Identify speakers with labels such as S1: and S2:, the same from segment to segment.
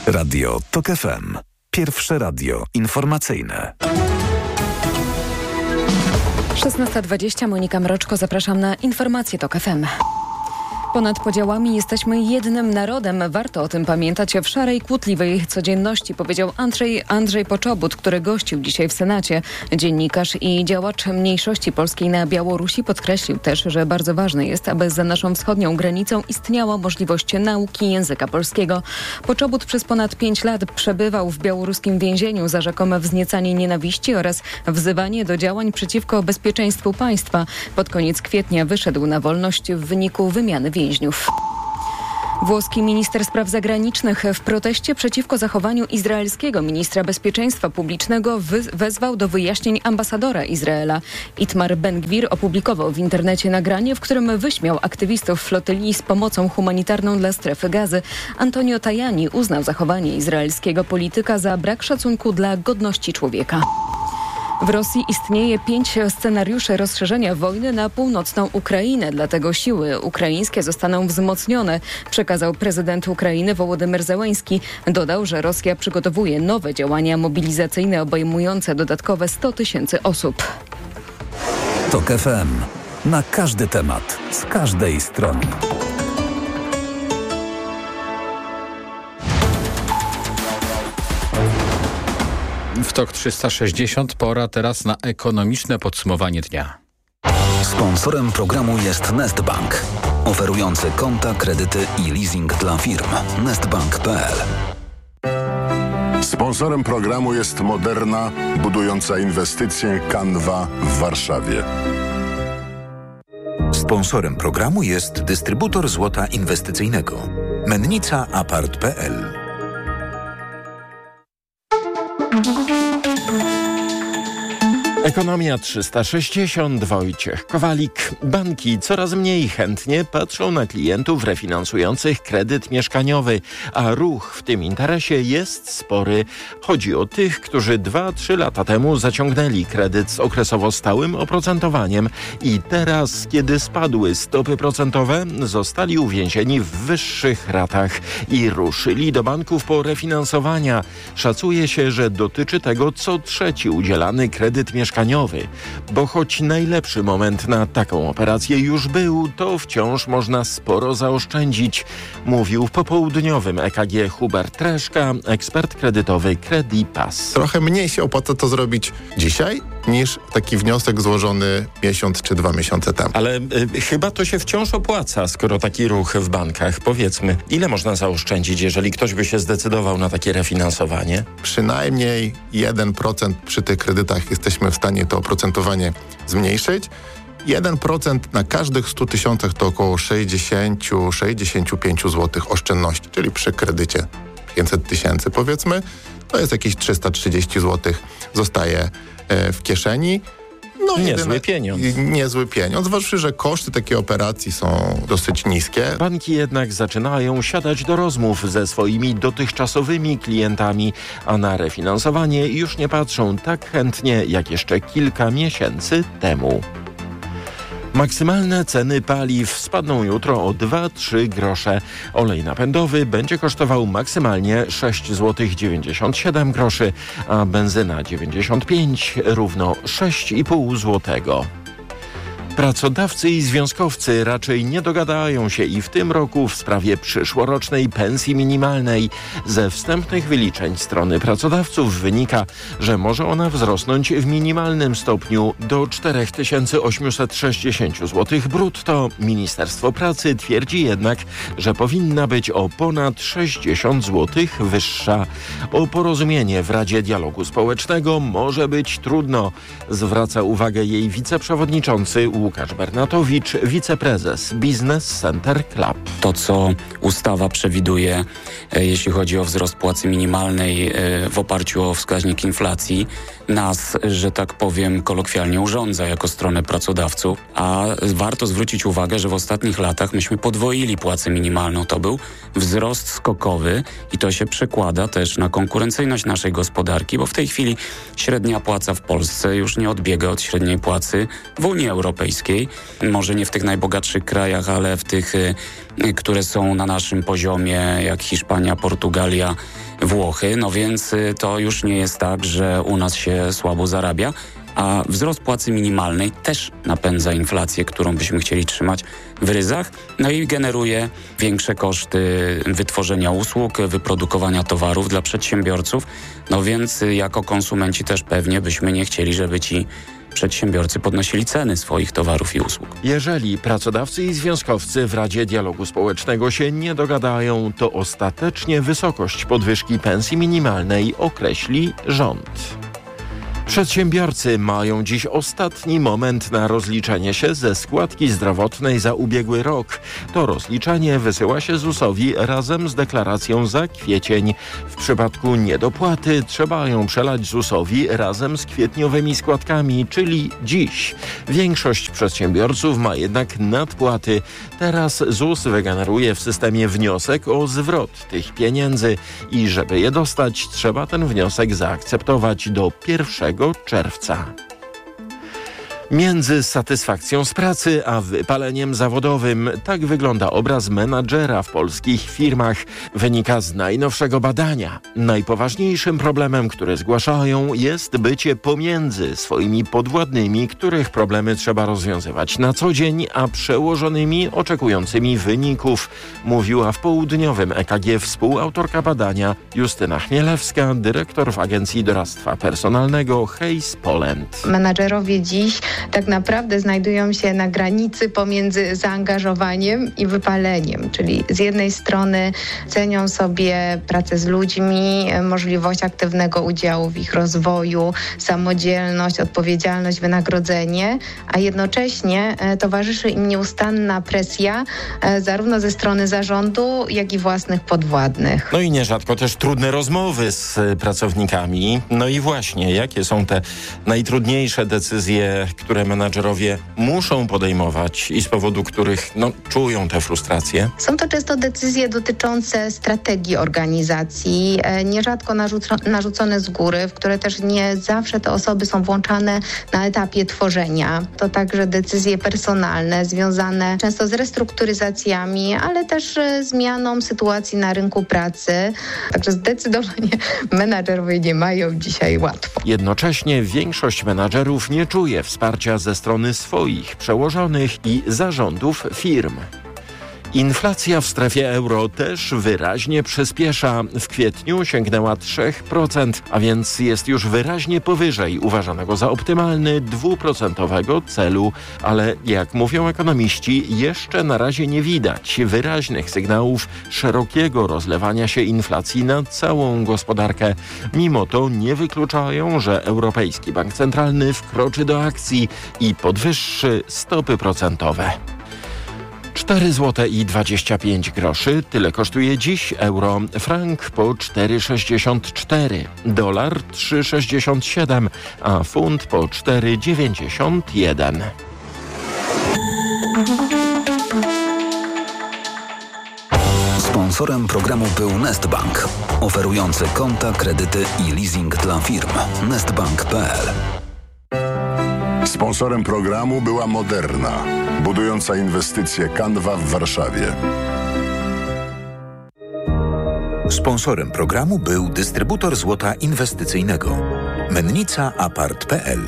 S1: Radio TOK FM. Pierwsze radio informacyjne.
S2: 16:20, Monika Mroczko, zapraszam na informacje TOK FM. Ponad podziałami jesteśmy jednym narodem. Warto o tym pamiętać w szarej, kłótliwej codzienności, powiedział Andrzej Poczobut, który gościł dzisiaj w Senacie. Dziennikarz i działacz mniejszości polskiej na Białorusi podkreślił też, że bardzo ważne jest, aby za naszą wschodnią granicą istniała możliwość nauki języka polskiego. Poczobut przez ponad 5 lat przebywał w białoruskim więzieniu za rzekome wzniecanie nienawiści oraz wzywanie do działań przeciwko bezpieczeństwu państwa. Pod koniec kwietnia wyszedł na wolność w wyniku wymiany więźniów. Włoski minister spraw zagranicznych w proteście przeciwko zachowaniu izraelskiego ministra bezpieczeństwa publicznego wezwał do wyjaśnień ambasadora Izraela. Itmar Ben-Gvir opublikował w internecie nagranie, w którym wyśmiał aktywistów flotyli z pomocą humanitarną dla strefy Gazy. Antonio Tajani uznał zachowanie izraelskiego polityka za brak szacunku dla godności człowieka. W Rosji istnieje 5 scenariuszy rozszerzenia wojny na północną Ukrainę, dlatego siły ukraińskie zostaną wzmocnione, przekazał prezydent Ukrainy Wołodymyr Zełenski. Dodał, że Rosja przygotowuje nowe działania mobilizacyjne obejmujące dodatkowe 100 000 osób.
S1: TOK FM. Na każdy temat, z każdej strony.
S3: W TOK 360 pora teraz na ekonomiczne podsumowanie dnia.
S1: Sponsorem programu jest Nestbank, oferujący konta, kredyty i leasing dla firm. Nestbank.pl.
S4: Sponsorem programu jest Moderna, budująca inwestycje Canva w Warszawie.
S5: Sponsorem programu jest dystrybutor złota inwestycyjnego Mennica Apart.pl.
S6: Ekonomia 360, Wojciech Kowalik. Banki coraz mniej chętnie patrzą na klientów refinansujących kredyt mieszkaniowy, a ruch w tym interesie jest spory. Chodzi o tych, którzy 2-3 lata temu zaciągnęli kredyt z okresowo stałym oprocentowaniem i teraz, kiedy spadły stopy procentowe, zostali uwięzieni w wyższych ratach i ruszyli do banków po refinansowania. Szacuje się, że dotyczy tego co trzeci udzielany kredyt mieszkaniowy, bo choć najlepszy moment na taką operację już był, to wciąż można sporo zaoszczędzić, mówił w popołudniowym EKG Hubert Treszka, ekspert kredytowy Credipass.
S7: Trochę mniej się opłaca to zrobić dzisiaj, niż taki wniosek złożony miesiąc czy 2 miesiące temu.
S6: Ale chyba to się wciąż opłaca, skoro taki ruch w bankach. Powiedzmy, ile można zaoszczędzić, jeżeli ktoś by się zdecydował na takie refinansowanie?
S7: Przynajmniej 1% przy tych kredytach jesteśmy w stanie to oprocentowanie zmniejszyć. 1% na każdych 100 000 to około 60-65 zł oszczędności, czyli przy kredycie 500 000 powiedzmy, to jest jakieś 330 zł zostaje w kieszeni.
S6: Niezły pieniądz.
S7: Niezły pieniądz, zważywszy, że koszty takiej operacji są dosyć niskie.
S6: Banki jednak zaczynają siadać do rozmów ze swoimi dotychczasowymi klientami, a na refinansowanie już nie patrzą tak chętnie jak jeszcze kilka miesięcy temu. Maksymalne ceny paliw spadną jutro o 2-3 grosze. Olej napędowy będzie kosztował maksymalnie 6,97 zł, a benzyna 95 równo 6,5 zł. Pracodawcy i związkowcy raczej nie dogadają się i w tym roku w sprawie przyszłorocznej pensji minimalnej. Ze wstępnych wyliczeń strony pracodawców wynika, że może ona wzrosnąć w minimalnym stopniu do 4860 zł brutto. Ministerstwo Pracy twierdzi jednak, że powinna być o ponad 60 zł wyższa. O porozumienie w Radzie Dialogu Społecznego może być trudno, zwraca uwagę jej wiceprzewodniczący Łukasz Bernatowicz, wiceprezes Business Center Club.
S8: To, co ustawa przewiduje, jeśli chodzi o wzrost płacy minimalnej w oparciu o wskaźnik inflacji, nas, że tak powiem, kolokwialnie urządza jako stronę pracodawców, a warto zwrócić uwagę, że w ostatnich latach myśmy podwoili płacę minimalną. To był wzrost skokowy i to się przekłada też na konkurencyjność naszej gospodarki, bo w tej chwili średnia płaca w Polsce już nie odbiega od średniej płacy w Unii Europejskiej. Europejskiej. Może nie w tych najbogatszych krajach, ale w tych, które są na naszym poziomie, jak Hiszpania, Portugalia, Włochy. No więc to już nie jest tak, że u nas się słabo zarabia. A wzrost płacy minimalnej też napędza inflację, którą byśmy chcieli trzymać w ryzach, no i generuje większe koszty wytworzenia usług, wyprodukowania towarów dla przedsiębiorców. No więc jako konsumenci też pewnie byśmy nie chcieli, żeby ci przedsiębiorcy podnosili ceny swoich towarów i usług.
S6: Jeżeli pracodawcy i związkowcy w Radzie Dialogu Społecznego się nie dogadają, to ostatecznie wysokość podwyżki pensji minimalnej określi rząd. Przedsiębiorcy mają dziś ostatni moment na rozliczenie się ze składki zdrowotnej za ubiegły rok. To rozliczenie wysyła się ZUS-owi razem z deklaracją za kwiecień. W przypadku niedopłaty trzeba ją przelać ZUS-owi razem z kwietniowymi składkami, czyli dziś. Większość przedsiębiorców ma jednak nadpłaty. Teraz ZUS wygeneruje w systemie wniosek o zwrot tych pieniędzy i żeby je dostać, trzeba ten wniosek zaakceptować do 1 czerwca. Między satysfakcją z pracy a wypaleniem zawodowym tak wygląda obraz menadżera w polskich firmach. Wynika z najnowszego badania. Najpoważniejszym problemem, który zgłaszają, jest bycie pomiędzy swoimi podwładnymi, których problemy trzeba rozwiązywać na co dzień, a przełożonymi oczekującymi wyników, mówiła w południowym EKG współautorka badania Justyna Chmielewska, dyrektor w Agencji Doradztwa Personalnego Hays Poland.
S9: Menadżerowie dziś tak naprawdę znajdują się na granicy pomiędzy zaangażowaniem i wypaleniem, czyli z jednej strony cenią sobie pracę z ludźmi, możliwość aktywnego udziału w ich rozwoju, samodzielność, odpowiedzialność, wynagrodzenie, a jednocześnie towarzyszy im nieustanna presja zarówno ze strony zarządu, jak i własnych podwładnych.
S6: No i nierzadko też trudne rozmowy z pracownikami. No i właśnie, jakie są te najtrudniejsze decyzje, które menadżerowie muszą podejmować i z powodu których czują tę frustrację?
S9: Są to często decyzje dotyczące strategii organizacji, nierzadko narzucone z góry, w które też nie zawsze te osoby są włączane na etapie tworzenia. To także decyzje personalne związane często z restrukturyzacjami, ale też zmianą sytuacji na rynku pracy. Także zdecydowanie menadżerowie nie mają dzisiaj łatwo.
S6: Jednocześnie większość menadżerów nie czuje wsparcia ze strony swoich przełożonych i zarządów firm. Inflacja w strefie euro też wyraźnie przyspiesza. W kwietniu sięgnęła 3%, a więc jest już wyraźnie powyżej uważanego za optymalny 2% celu. Ale jak mówią ekonomiści, jeszcze na razie nie widać wyraźnych sygnałów szerokiego rozlewania się inflacji na całą gospodarkę. Mimo to nie wykluczają, że Europejski Bank Centralny wkroczy do akcji i podwyższy stopy procentowe. 4,25 zł. Tyle kosztuje dziś euro. Frank po 4,64. Dolar 3,67. A funt po 4,91.
S1: Sponsorem programu był Nestbank, oferujący konta, kredyty i leasing dla firm. Nestbank.pl.
S4: Sponsorem programu była Moderna, budująca inwestycje Canva w Warszawie.
S5: Sponsorem programu był dystrybutor złota inwestycyjnego. Mennica Apart.pl.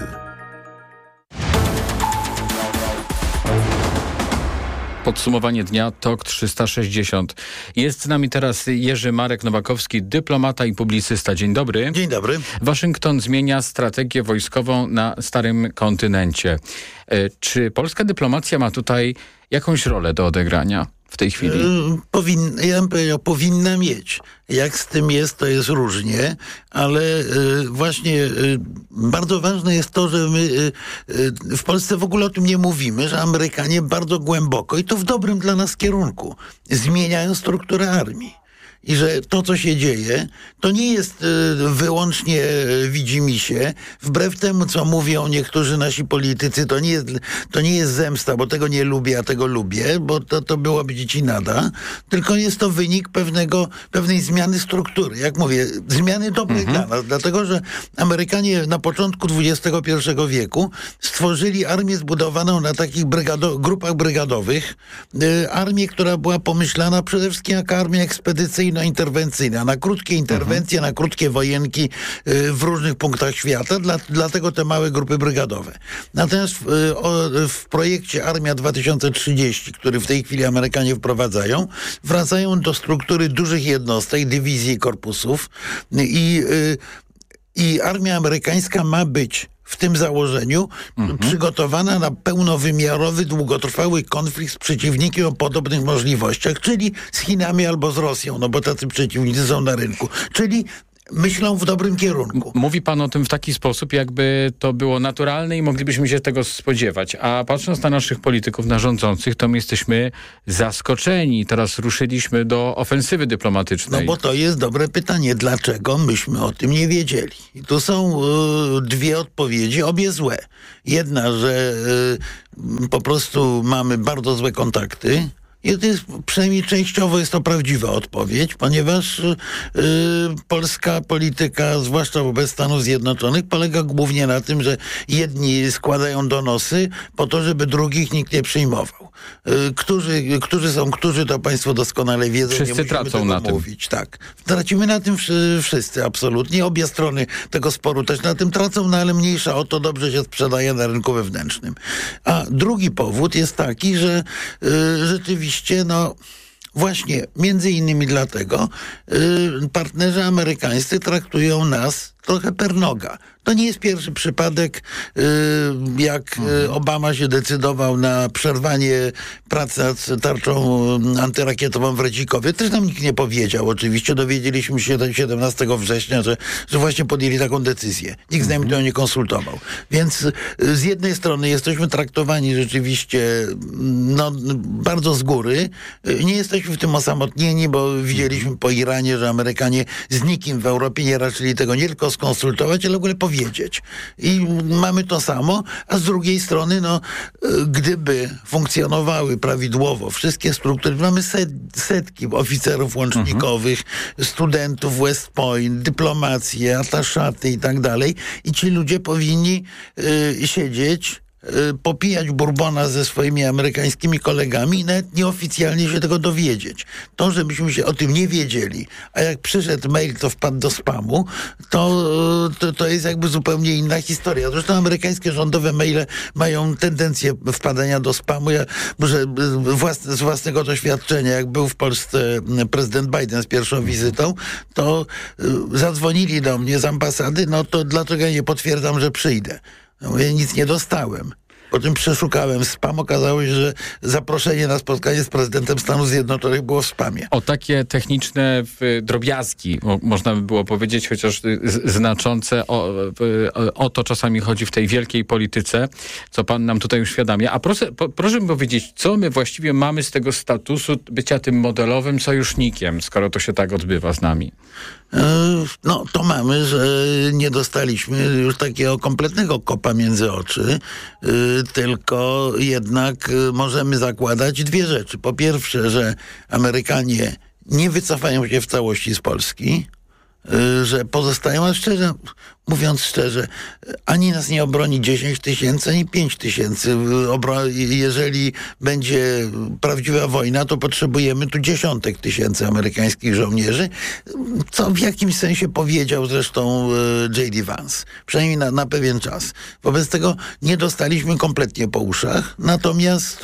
S3: Podsumowanie dnia TOK 360. Jest z nami teraz Jerzy Marek Nowakowski, dyplomata i publicysta. Dzień dobry.
S10: Dzień dobry.
S3: Waszyngton zmienia strategię wojskową na starym kontynencie. Czy polska dyplomacja ma tutaj jakąś rolę do odegrania w tej chwili?
S10: Ja bym powiedział, powinna mieć. Jak z tym jest, to jest różnie, ale właśnie bardzo ważne jest to, że my w Polsce w ogóle o tym nie mówimy, że Amerykanie bardzo głęboko i to w dobrym dla nas kierunku zmieniają strukturę armii. i że to, co się dzieje, to nie jest wyłącznie widzimisię. Wbrew temu, co mówią niektórzy nasi politycy, to nie jest zemsta, bo tego nie lubię, a tego lubię, bo to byłoby dziecinada, tylko jest to wynik pewnej zmiany struktury. Jak mówię, zmiany dobrej dla nas, dlatego, że Amerykanie na początku XXI wieku stworzyli armię zbudowaną na takich grupach brygadowych, armię, która była pomyślana przede wszystkim jako armia ekspedycyjno-interwencyjna, na krótkie interwencje, na krótkie wojenki w różnych punktach świata, dlatego te małe grupy brygadowe. Natomiast w projekcie Armia 2030, który w tej chwili Amerykanie wprowadzają, wracają do struktury dużych jednostek, dywizji i korpusów i armia amerykańska ma być w tym założeniu przygotowana na pełnowymiarowy, długotrwały konflikt z przeciwnikiem o podobnych możliwościach, czyli z Chinami albo z Rosją, no bo tacy przeciwnicy są na rynku. Czyli myślą w dobrym kierunku.
S3: Mówi pan o tym w taki sposób, jakby to było naturalne i moglibyśmy się tego spodziewać. A patrząc na naszych polityków, na rządzących, to my jesteśmy zaskoczeni. Teraz ruszyliśmy do ofensywy dyplomatycznej.
S10: No bo to jest dobre pytanie. Dlaczego myśmy o tym nie wiedzieli? I tu są dwie odpowiedzi, obie złe. Jedna, że po prostu mamy bardzo złe kontakty. I to jest, przynajmniej częściowo jest to prawdziwa odpowiedź, ponieważ polska polityka, zwłaszcza wobec Stanów Zjednoczonych, polega głównie na tym, że jedni składają donosy po to, żeby drugich nikt nie przyjmował. Którzy to państwo doskonale wiedzą.
S3: Wszyscy
S10: nie
S3: tracą na tym.
S10: Mówić. Tak. Tracimy na tym wszyscy, absolutnie. Obie strony tego sporu też na tym tracą, no ale mniejsza o to, dobrze się sprzedaje na rynku wewnętrznym. A drugi powód jest taki, że rzeczywiście właśnie między innymi dlatego partnerzy amerykańscy traktują nas trochę per noga. To nie jest pierwszy przypadek, jak Obama się decydował na przerwanie prac nad tarczą antyrakietową w Redzikowie. Też nam nikt nie powiedział. Oczywiście dowiedzieliśmy się 17 września, że właśnie podjęli taką decyzję. Nikt z nami tego nie konsultował. Więc z jednej strony jesteśmy traktowani rzeczywiście bardzo z góry. Nie jesteśmy w tym osamotnieni, bo widzieliśmy po Iranie, że Amerykanie z nikim w Europie nie raczyli tego nie tylko skonsultować, ale w ogóle powiedzieć. I mamy to samo, a z drugiej strony, gdyby funkcjonowały prawidłowo wszystkie struktury, mamy setki oficerów łącznikowych, studentów West Point, dyplomację, ataszaty i tak dalej, i ci ludzie powinni siedzieć, popijać bourbona ze swoimi amerykańskimi kolegami i nawet nieoficjalnie się tego dowiedzieć. To, żebyśmy się o tym nie wiedzieli, a jak przyszedł mail, to wpadł do spamu, to jest jakby zupełnie inna historia. Zresztą amerykańskie rządowe maile mają tendencję wpadania do spamu. Ja muszę z własnego doświadczenia, jak był w Polsce prezydent Biden z pierwszą wizytą, to zadzwonili do mnie z ambasady, to dlaczego ja nie potwierdzam, że przyjdę. Ja nic nie dostałem. Potem przeszukałem spam, okazało się, że zaproszenie na spotkanie z prezydentem Stanów Zjednoczonych było w spamie.
S3: O takie techniczne drobiazgi, można by było powiedzieć, chociaż znaczące, o to czasami chodzi w tej wielkiej polityce, co pan nam tutaj uświadamia. A proszę mi powiedzieć, co my właściwie mamy z tego statusu bycia tym modelowym sojusznikiem, skoro to się tak odbywa z nami?
S10: To mamy, że nie dostaliśmy już takiego kompletnego kopa między oczy, tylko jednak możemy zakładać dwie rzeczy. Po pierwsze, że Amerykanie nie wycofają się w całości z Polski, że pozostają, a mówiąc szczerze, ani nas nie obroni 10 tysięcy, ani 5 tysięcy. Jeżeli będzie prawdziwa wojna, to potrzebujemy tu dziesiątek tysięcy amerykańskich żołnierzy, co w jakimś sensie powiedział zresztą J.D. Vance. Przynajmniej na pewien czas. Wobec tego nie dostaliśmy kompletnie po uszach, natomiast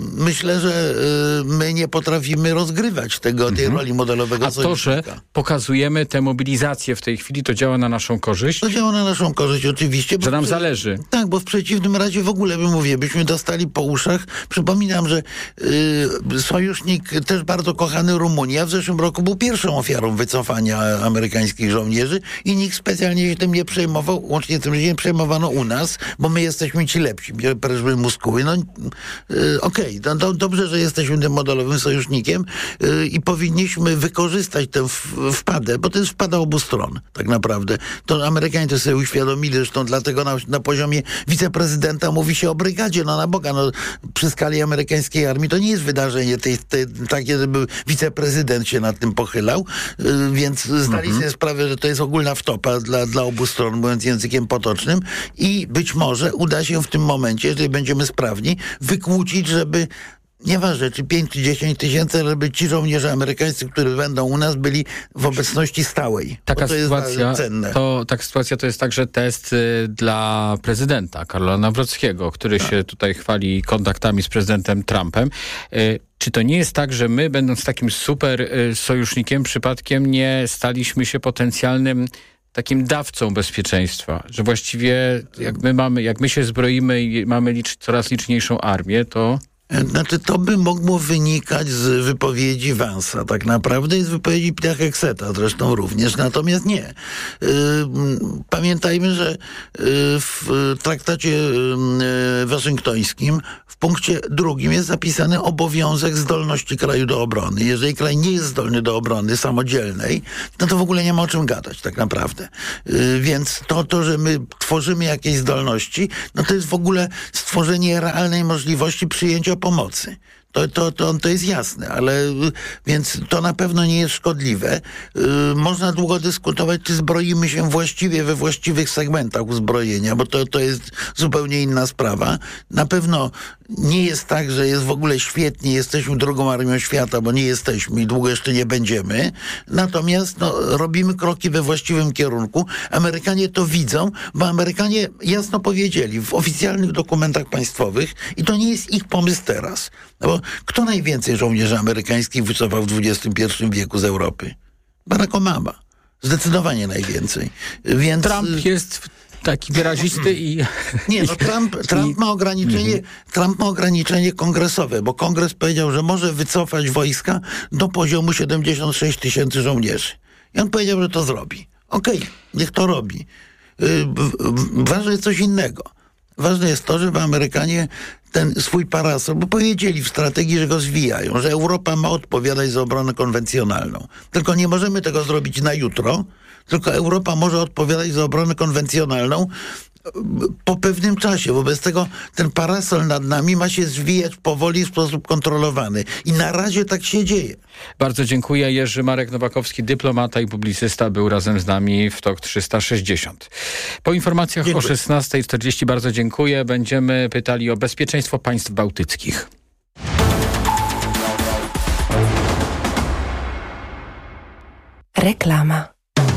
S10: myślę, że my nie potrafimy rozgrywać tej roli modelowego sojusznika.
S3: A to, że pokazuje czujemy tę mobilizację w tej chwili, to działa na naszą korzyść?
S10: To działa na naszą korzyść oczywiście.
S3: Że nam zależy.
S10: Tak, bo w przeciwnym razie w ogóle byśmy dostali po uszach. Przypominam, że sojusznik też bardzo kochany Rumunia w zeszłym roku był pierwszą ofiarą wycofania amerykańskich żołnierzy i nikt specjalnie się tym nie przejmował, łącznie z tym, że nie przejmowano u nas, bo my jesteśmy ci lepsi. Prężby muskuły. No okej, dobrze, że jesteśmy tym modelowym sojusznikiem i powinniśmy wykorzystać tę wpadę, bo to jest wpada obu stron, tak naprawdę. To Amerykanie to sobie uświadomili, zresztą dlatego na poziomie wiceprezydenta mówi się o brygadzie, no na Boga, no przy skali amerykańskiej armii to nie jest wydarzenie takie, żeby wiceprezydent się nad tym pochylał, więc zdali sobie sprawę, że to jest ogólna wtopa dla obu stron, mówiąc językiem potocznym i być może uda się w tym momencie, jeżeli będziemy sprawni, wykłócić, żeby nieważne, czy 5 czy 10 tysięcy, żeby ci żołnierze amerykańscy, którzy będą u nas, byli w obecności stałej. Taka
S3: sytuacja to jest także test dla prezydenta Karola Nawrockiego, który się tutaj chwali kontaktami z prezydentem Trumpem. Czy to nie jest tak, że my, będąc takim super sojusznikiem, przypadkiem nie staliśmy się potencjalnym takim dawcą bezpieczeństwa, że właściwie jak my się zbroimy i mamy coraz liczniejszą armię, to...
S10: Znaczy, to by mogło wynikać z wypowiedzi Vance'a tak naprawdę i z wypowiedzi Pietra Hegseta zresztą również, natomiast nie. Pamiętajmy, że w traktacie waszyngtońskim w punkcie 2 jest zapisany obowiązek zdolności kraju do obrony. Jeżeli kraj nie jest zdolny do obrony samodzielnej, no to w ogóle nie ma o czym gadać tak naprawdę. Więc to, że my tworzymy jakieś zdolności, no to jest w ogóle stworzenie realnej możliwości przyjęcia pomocy. To jest jasne, ale więc to na pewno nie jest szkodliwe. Można długo dyskutować, czy zbroimy się właściwie we właściwych segmentach uzbrojenia, bo to jest zupełnie inna sprawa. Na pewno nie jest tak, że jest w ogóle świetnie, jesteśmy drugą armią świata, bo nie jesteśmy i długo jeszcze nie będziemy. Natomiast robimy kroki we właściwym kierunku. Amerykanie to widzą, bo Amerykanie jasno powiedzieli w oficjalnych dokumentach państwowych i to nie jest ich pomysł teraz. No bo kto najwięcej żołnierzy amerykańskich wycofał w XXI wieku z Europy? Barack Obama. Zdecydowanie najwięcej. Więc...
S3: Trump jest taki wyrazisty i...
S10: Nie, no Trump ma ograniczenie kongresowe, bo kongres powiedział, że może wycofać wojska do poziomu 76 tysięcy żołnierzy. I on powiedział, że to zrobi. Okej, niech to robi. Ważne jest coś innego. Ważne jest to, żeby Amerykanie ten swój parasol, bo powiedzieli w strategii, że go zwijają, że Europa ma odpowiadać za obronę konwencjonalną. Tylko nie możemy tego zrobić na jutro, tylko Europa może odpowiadać za obronę konwencjonalną po pewnym czasie. Wobec tego ten parasol nad nami ma się zwijać powoli w sposób kontrolowany. I na razie tak się dzieje.
S3: Bardzo dziękuję. Jerzy Marek Nowakowski, dyplomata i publicysta, był razem z nami w TOK 360. Po informacjach o 16:40 bardzo dziękuję. Będziemy pytali o bezpieczeństwo państw bałtyckich.
S11: Reklama.